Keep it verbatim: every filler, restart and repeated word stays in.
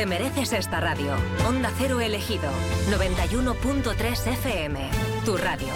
Te mereces esta radio. Onda Cero elegido. noventa y uno punto tres F M. Tu radio.